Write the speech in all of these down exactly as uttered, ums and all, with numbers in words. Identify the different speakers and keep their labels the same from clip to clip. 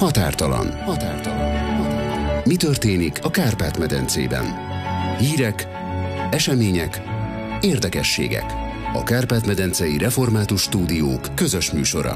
Speaker 1: Határtalan. Határtalan. Mi történik a Kárpát-medencében? Hírek, események, érdekességek. A Kárpát-medencei Református Stúdiók közös műsora.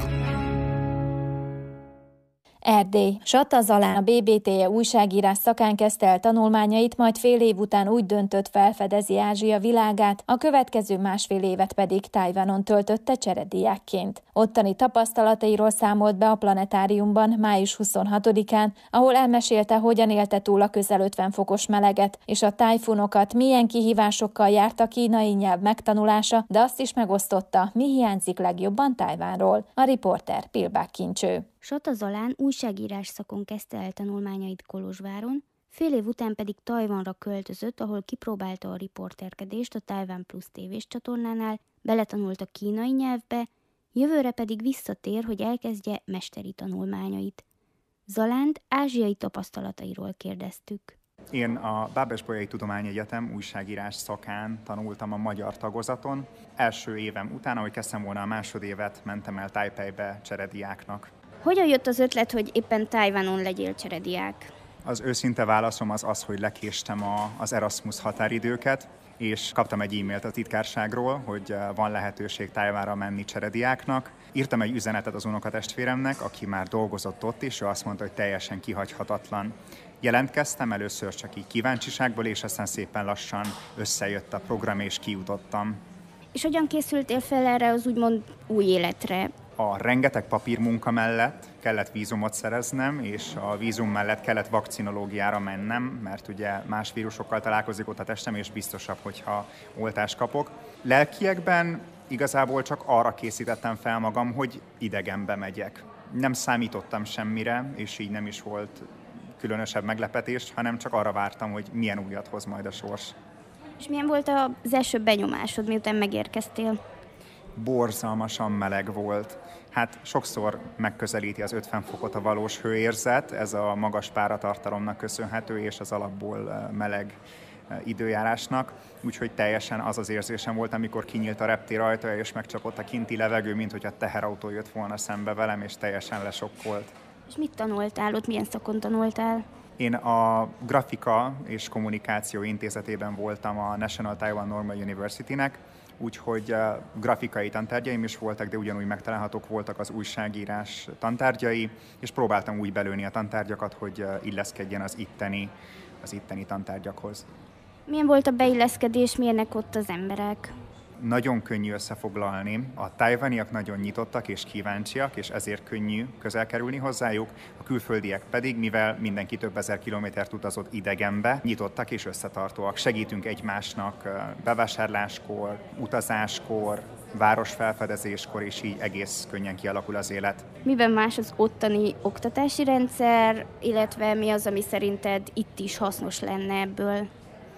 Speaker 2: Erdély. Satta Zalán a bé bé té e újságírás szakán kezdte el tanulmányait, majd fél év után úgy döntött, felfedezi Ázsia világát, a következő másfél évet pedig Tajvanon töltötte cserediákként. Ottani tapasztalatairól számolt be a Planetáriumban május huszonhatodikán, ahol elmesélte, hogyan élte túl a közel ötven fokos meleget, és a tájfunokat, milyen kihívásokkal járt a kínai nyelv megtanulása, de azt is megosztotta, mi hiányzik legjobban Tajvanról. A riporter Pilbák Kincső.
Speaker 3: Satta Zalán újságírás szakon kezdte el tanulmányait Kolozsváron, fél év után pedig Tajvanra költözött, ahol kipróbálta a riporterkedést a Taiwan Plus tévés csatornánál, beletanult a kínai nyelvbe, jövőre pedig visszatér, hogy elkezdje mesteri tanulmányait. Zalánt ázsiai tapasztalatairól kérdeztük.
Speaker 4: Én a Bábes-Bolyai Tudományegyetem újságírás szakán tanultam a magyar tagozaton. Első évem után, ahogy kezdtem volna a másodévet, mentem el Tajpejbe cserediáknak.
Speaker 3: Hogyan jött az ötlet, hogy éppen Tajvanon legyél cserediák?
Speaker 4: Az őszinte válaszom az az, hogy lekéstem a, az Erasmus határidőket, és kaptam egy e-mailt a titkárságról, hogy van lehetőség Tajvanra menni cserediáknak. Írtam egy üzenetet az unokatestvéremnek, aki már dolgozott ott, és ő azt mondta, hogy teljesen kihagyhatatlan. Jelentkeztem először csak így kíváncsiságból, és aztán szépen lassan összejött a program, és kijutottam.
Speaker 3: És hogyan készültél fel erre az úgymond új életre?
Speaker 4: A rengeteg papírmunka mellett kellett vízumot szereznem, és a vízum mellett kellett vakcinológiára mennem, mert ugye más vírusokkal találkozik ott a testem, és biztosabb, hogyha oltást kapok. Lelkiekben igazából csak arra készítettem fel magam, hogy idegenbe megyek. Nem számítottam semmire, és így nem is volt különösebb meglepetés, hanem csak arra vártam, hogy milyen újat hoz majd a sors.
Speaker 3: És milyen volt az első benyomásod, miután megérkeztél?
Speaker 4: Borzalmasan meleg volt. Hát sokszor megközelíti az ötven fokot a valós hőérzet, ez a magas páratartalomnak köszönhető, és az alapból meleg időjárásnak, úgyhogy teljesen az az érzésem volt, amikor kinyílt a reptér ajtaja, és megcsapott a kinti levegő, mint hogy a teherautó jött volna szembe velem, és teljesen lesokkolt.
Speaker 3: És mit tanultál ott, milyen szakon tanultál?
Speaker 4: Én a Grafika és Kommunikáció Intézetében voltam a National Taiwan Normal University-nek, úgyhogy grafikai tantárgyaim is voltak, de ugyanúgy megtalálhatók voltak az újságírás tantárgyai, és próbáltam úgy belőni a tantárgyakat, hogy illeszkedjen az itteni, az itteni tantárgyakhoz.
Speaker 3: Milyen volt a beilleszkedés, milyenek ott az emberek?
Speaker 4: Nagyon könnyű összefoglalni. A tajvaniak nagyon nyitottak és kíváncsiak, és ezért könnyű közel kerülni hozzájuk. A külföldiek pedig, mivel mindenki több ezer kilométert utazott idegenbe, nyitottak és összetartóak. Segítünk egymásnak bevásárláskor, utazáskor, városfelfedezéskor, és így egész könnyen kialakul az élet.
Speaker 3: Miben más az ottani oktatási rendszer, illetve mi az, ami szerinted itt is hasznos lenne ebből?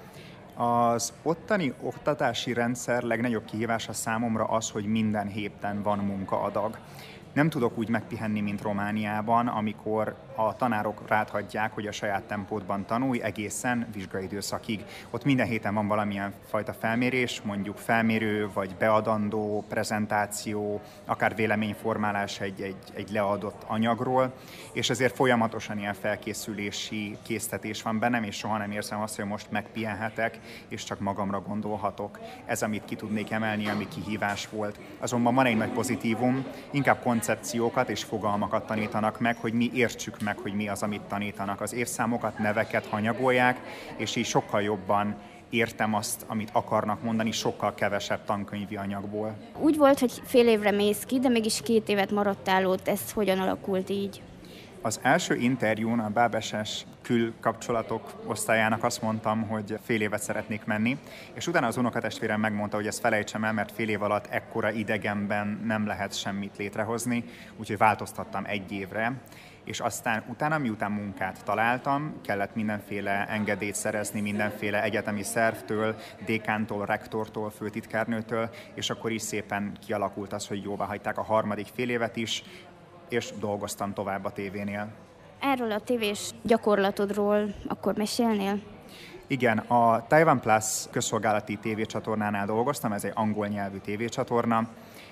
Speaker 4: Az ottani oktatási rendszer legnagyobb kihívása számomra az, hogy minden héten van munkaadag. Nem tudok úgy megpihenni, mint Romániában, amikor a tanárok ráthagyják, hogy a saját tempódban tanulj egészen vizsgaidőszakig. Ott minden héten van valamilyen fajta felmérés, mondjuk felmérő, vagy beadandó, prezentáció, akár véleményformálás egy, egy, egy leadott anyagról, és ezért folyamatosan ilyen felkészülési késztetés van bennem, és soha nem érzem azt, hogy most megpihenhetek, és csak magamra gondolhatok. Ez, amit ki tudnék emelni, ami kihívás volt. Azonban van egy nagy pozitívum, inkább koncepciókat és fogalmakat tanítanak meg, hogy mi értsük meg, hogy mi az, amit tanítanak. Az évszámokat, neveket hanyagolják, és így sokkal jobban értem azt, amit akarnak mondani, sokkal kevesebb tankönyvi anyagból.
Speaker 3: Úgy volt, hogy fél évre mész ki, de mégis két évet maradtál ott. Ez hogyan alakult így?
Speaker 4: Az első interjún a Bábeses külkapcsolatok osztályának azt mondtam, hogy fél évet szeretnék menni, és utána az unokatestvérem megmondta, hogy ezt felejtsem el, mert fél év alatt ekkora idegenben nem lehet semmit létrehozni, úgyhogy változtattam egy évre, és aztán utána, miután munkát találtam, kellett mindenféle engedélyt szerezni mindenféle egyetemi szervtől, dékántól, rektortól, főtitkárnőtől, és akkor is szépen kialakult az, hogy jóvá hagyták a harmadik fél évet is, és dolgoztam tovább a tévénél.
Speaker 3: Erről a tévés gyakorlatodról akkor mesélnél?
Speaker 4: Igen, a Taiwan Plus közszolgálati tévécsatornánál dolgoztam, ez egy angol nyelvű tévécsatorna,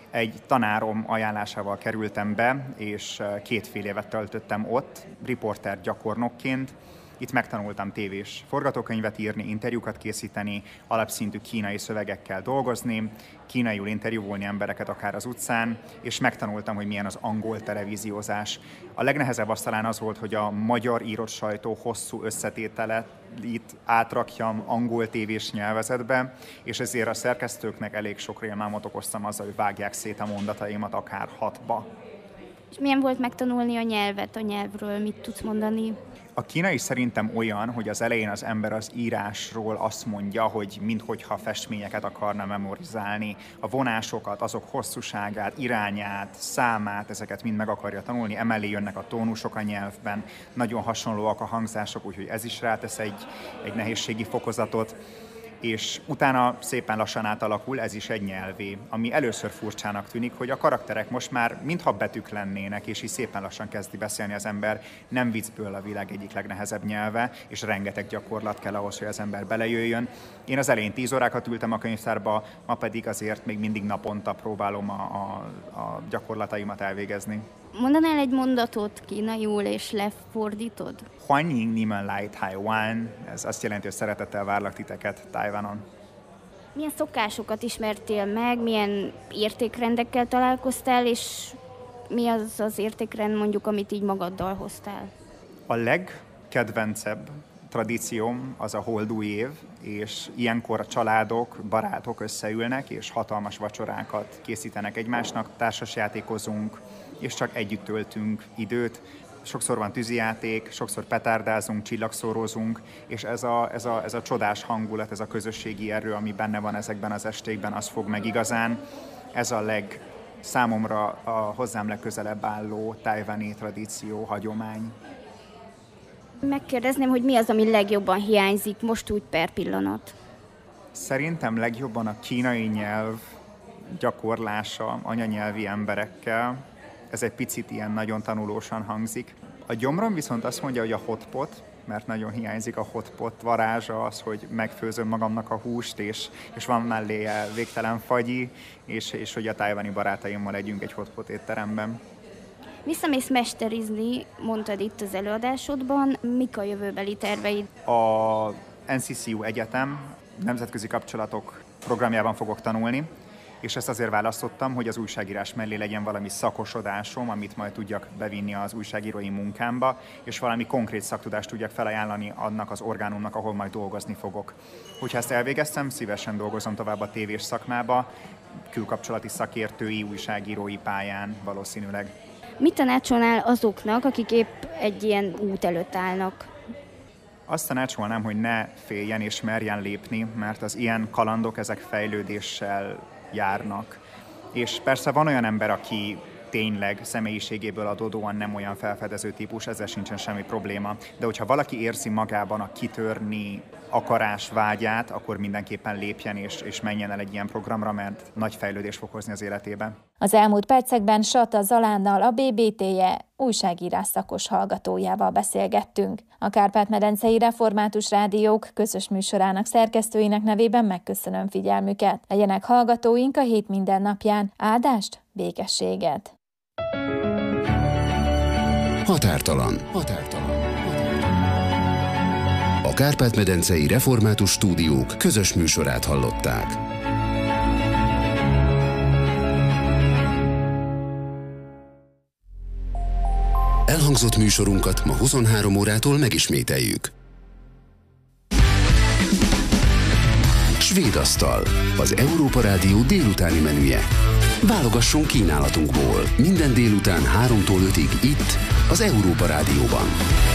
Speaker 4: Egy tanárom ajánlásával kerültem be, és két fél évet töltöttem ott, riporter gyakornokként. Itt megtanultam tévés forgatókönyvet írni, interjúkat készíteni, alapszintű kínai szövegekkel dolgozni, kínaiul interjúvolni embereket akár az utcán, és megtanultam, hogy milyen az angol televíziózás. A legnehezebb az talán az volt, hogy a magyar írott sajtó hosszú összetételet itt átrakjam angol tévés nyelvezetbe, és ezért a szerkesztőknek elég sok rémálmot okoztam azzal, hogy vágják szét a mondataimat akár hatba.
Speaker 3: És milyen volt megtanulni a nyelvet, a nyelvről, mit tudsz mondani?
Speaker 4: A kínai szerintem olyan, hogy az elején az ember az írásról azt mondja, hogy minthogyha festményeket akarna memorizálni. A vonásokat, azok hosszúságát, irányát, számát, ezeket mind meg akarja tanulni. Emellé jönnek a tónusok a nyelvben, nagyon hasonlóak a hangzások, úgyhogy ez is rátesz egy, egy nehézségi fokozatot. És utána szépen lassan átalakul, ez is egy nyelvé, ami először furcsának tűnik, hogy a karakterek most már mintha betűk lennének, és így szépen lassan kezdi beszélni az ember, nem viccből a világ egyik legnehezebb nyelve, és rengeteg gyakorlat kell ahhoz, hogy az ember belejöjjön. Én az elején tíz órákat ültem a könyvtárba, ma pedig azért még mindig naponta próbálom a, a, a gyakorlataimat elvégezni.
Speaker 3: Mondanál egy mondatot kínaiul, és lefordítod?
Speaker 4: Huanying nimen lai Taiwan, ez azt jelenti, hogy szeretettel várlak titeket Tajvanon.
Speaker 3: Milyen szokásokat ismertél meg, milyen értékrendekkel találkoztál, és mi az az értékrend mondjuk, amit így magaddal hoztál?
Speaker 4: A legkedvencebb tradícióm az a holdúj év, és ilyenkor a családok, barátok összeülnek, és hatalmas vacsorákat készítenek egymásnak, társasjátékozunk, és csak együtt töltünk időt. Sokszor van tűzijáték, sokszor petárdázunk, csillagszórózunk, és ez a, ez, a, ez a csodás hangulat, ez a közösségi erő, ami benne van ezekben az estékben, az fog meg igazán. Ez a leg, számomra a hozzám legközelebb álló tajvani tradíció, hagyomány.
Speaker 3: Megkérdezném, hogy mi az, ami legjobban hiányzik most úgy per pillanat?
Speaker 4: Szerintem legjobban a kínai nyelv gyakorlása anyanyelvi emberekkel. Ez egy picit ilyen nagyon tanulósan hangzik. A gyomrom viszont azt mondja, hogy a hotpot, mert nagyon hiányzik a hotpot varázsa, az, hogy megfőzöm magamnak a húst, és, és van mellé végtelen fagyi, és, és hogy a tajvani barátaimmal legyünk egy hotpot étteremben.
Speaker 3: Visszamész mesterizni, mondtad itt az előadásodban, mik a jövőbeli terveid?
Speaker 4: A en cé cé u Egyetem nemzetközi kapcsolatok programjában fogok tanulni, és ezt azért választottam, hogy az újságírás mellé legyen valami szakosodásom, amit majd tudjak bevinni az újságírói munkámba, és valami konkrét szaktudást tudjak felajánlani annak az orgánumnak, ahol majd dolgozni fogok. Hogyha ezt elvégeztem, szívesen dolgozom tovább a tévés szakmába, külkapcsolati szakértői, újságírói pályán valószínűleg.
Speaker 3: Mit tanácsolnál azoknak, akik épp egy ilyen út előtt állnak?
Speaker 4: Azt tanácsolnám, hogy ne féljen és merjen lépni, mert az ilyen kalandok, ezek fejlődéssel járnak. És persze van olyan ember, aki tényleg személyiségéből adódóan nem olyan felfedező típus, ezzel sincsen semmi probléma. De hogyha valaki érzi magában a kitörni akarás vágyát, akkor mindenképpen lépjen és, és menjen el egy ilyen programra, mert nagy fejlődést fog hozni az életében.
Speaker 2: Az elmúlt percekben Sata Zalánnal, a bé bé té-je újságírás szakos hallgatójával beszélgettünk. A Kárpát-medencei Református Rádiók közös műsorának szerkesztőinek nevében megköszönöm figyelmüket. Legyenek hallgatóink a hét minden napján. Áldást, békességet!
Speaker 1: Határtalan. Határtalan. A Kárpát-medencei Református Stúdiók közös műsorát hallották. Elhangzott műsorunkat ma huszonhárom órától megismételjük. Svédasztal, az Európa Rádió délutáni menüje. Válogasson kínálatunkból. Minden délután háromtól ötig itt, az Európa Rádióban.